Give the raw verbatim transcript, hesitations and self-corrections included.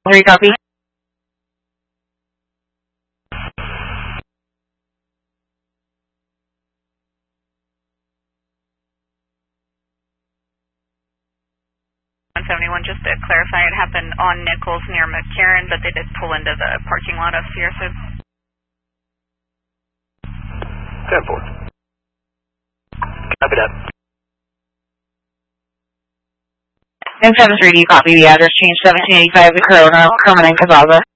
Three copy. one seventy-one, just to clarify, it happened on Nichols near McCarran, but they did pull into the parking lot of Searson. ten four. Copy that. And seven three, do you copy the address change seventeen eighty-five, the Corona, Carmen and Cazaza?